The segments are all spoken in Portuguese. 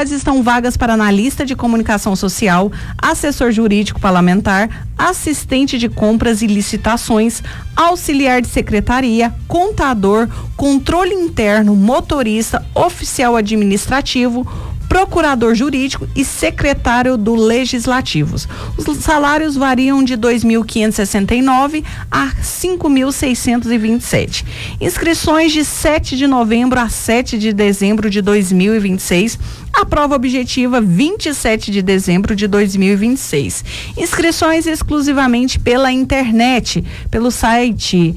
possibilidades estão vagas para analista de comunicação social, assessor jurídico parlamentar, assistente de compras e licitações, auxiliar de secretaria, contador, controle interno, motorista, oficial administrativo, procurador jurídico e secretário do Legislativo. Os salários variam de R$ 2.569 a R$ 5.627. Inscrições de 7 de novembro a 7 de dezembro de 2026. A prova objetiva 27 de dezembro de 2026. Inscrições exclusivamente pela internet, pelo site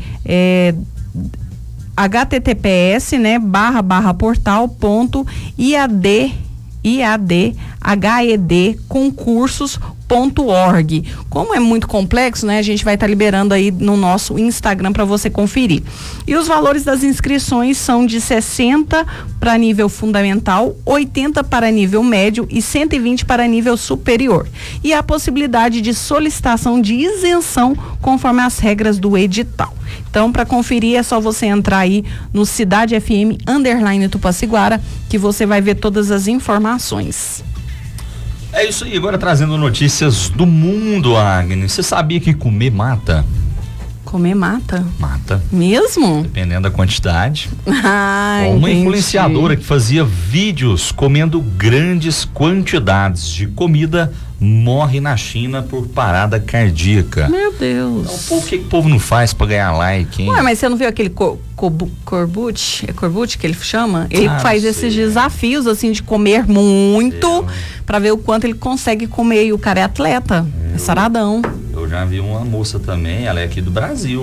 https, né, //portal.iadhedconcursos.org. Como é muito complexo, né? A gente vai estar liberando aí no nosso Instagram para você conferir. E os valores das inscrições são de 60 para nível fundamental, 80 para nível médio e 120 para nível superior. E a possibilidade de solicitação de isenção conforme as regras do edital. Então, para conferir, é só você entrar aí no Cidade FM _Tupaciguara, que você vai ver todas as informações. É isso aí, agora trazendo notícias do mundo, Agnes. Você sabia que comer mata? Comer mata? Mata. Mesmo? Dependendo da quantidade. Ah, uma entendi. influenciadora que fazia vídeos comendo grandes quantidades de comida morre na China por parada cardíaca. Meu Deus. Então, o que o povo não faz pra ganhar like, hein? Ué, mas você não viu aquele Corbucci? É Corbucci que ele chama? Ele faz esses desafios, assim, de comer muito, pra ver o quanto ele consegue comer. E o cara é atleta, é saradão. Eu já vi uma moça também, ela é aqui do Brasil,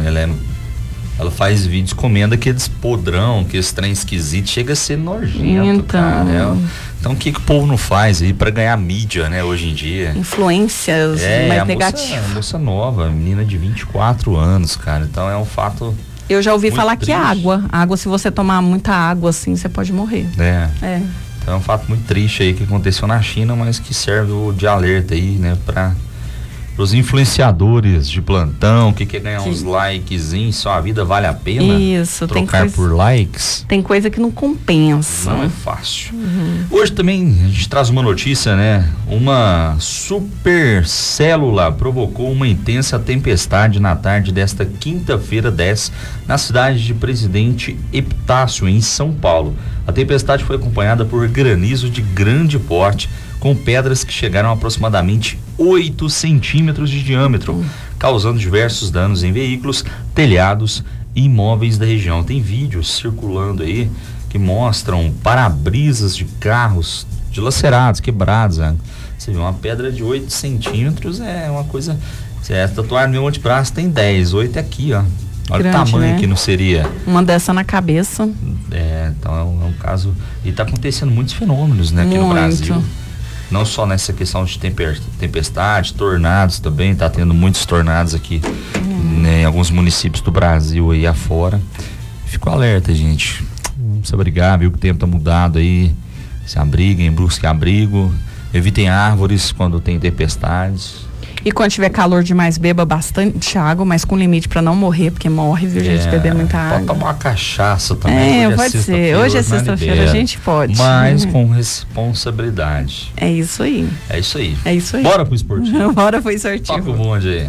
ela faz vídeos comendo aqueles podrão, aqueles trem esquisito, chega a ser nojento, cara. Então o que o povo não faz aí pra ganhar mídia, né, hoje em dia? Influências mais negativas. A moça nova, menina de 24 anos, cara, então é um fato. Eu já ouvi falar triste. que água, se você tomar muita água assim, você pode morrer. Então é um fato muito triste aí que aconteceu na China, mas que serve de alerta aí, né, para os influenciadores de plantão que quer ganhar uns likezinhos, sua vida vale a pena? Isso, trocar por likes? Tem coisa que não compensa. Não é fácil. Hoje também a gente traz uma notícia, né? Uma supercélula provocou uma intensa tempestade na tarde desta quinta-feira 10 na cidade de Presidente Epitácio, em São Paulo. A tempestade foi acompanhada por granizo de grande porte, com pedras que chegaram a aproximadamente 8 centímetros de diâmetro, causando diversos danos em veículos, telhados e imóveis da região. Tem vídeos circulando aí que mostram para-brisas de carros dilacerados, quebrados. Né? Você vê, uma pedra de 8 centímetros é uma coisa. Se é tatuar no meu antebraço, tem 10, 8 é aqui, ó. Olha grande, o tamanho, né? Que não seria. Uma dessa na cabeça. Então é um caso. E tá acontecendo muitos fenômenos, né, aqui no Brasil. Não só nessa questão de tempestade, tornados também, tá tendo muitos tornados aqui, né, em alguns municípios do Brasil aí afora. Fico alerta, gente. Não precisa brigar, viu que o tempo tá mudado aí. Se abriguem, busquem abrigo. Evitem árvores quando tem tempestades. E quando tiver calor demais, beba bastante água, mas com limite para não morrer, porque morre, viu, gente, beber muita água. Pode tomar uma cachaça também. Pode ser. Hoje é sexta-feira, a gente pode. Mas com responsabilidade. É isso aí. É isso aí. É isso aí. Bora pro esportivo. Bora pro esportivo. Toca o bonde aí.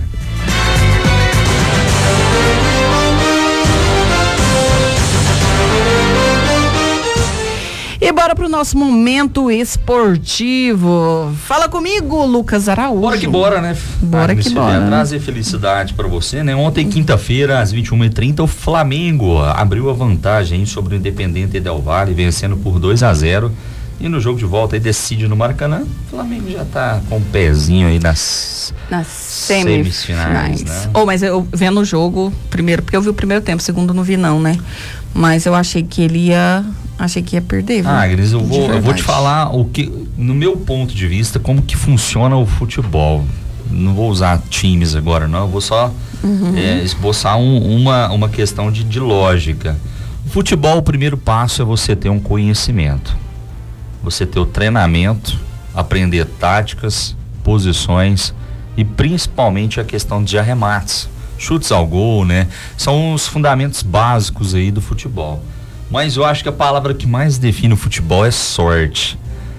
E bora pro nosso momento esportivo. Fala comigo, Lucas Araújo. Bora que bora, né? Bora que bora. Trazer felicidade pra você, né? Ontem, quinta-feira, às 21h30, o Flamengo abriu a vantagem sobre o Independente Del Valle, vencendo por 2-0. E no jogo de volta aí decide no Maracanã. O Flamengo já tá com o pezinho aí nas semifinais, né? Mas eu vendo o jogo primeiro, porque eu vi o primeiro tempo, o segundo não vi não, né? Mas eu achei que ele ia perder. Agnes, eu vou te falar o que, no meu ponto de vista, como que funciona o futebol. Não vou usar times agora, não. Eu vou só esboçar uma questão de lógica. O futebol, o primeiro passo é você ter um conhecimento. Você ter o treinamento, aprender táticas, posições e principalmente a questão de arremates, chutes ao gol, né? São os fundamentos básicos aí do futebol. Mas eu acho que a palavra que mais define o futebol é sorte.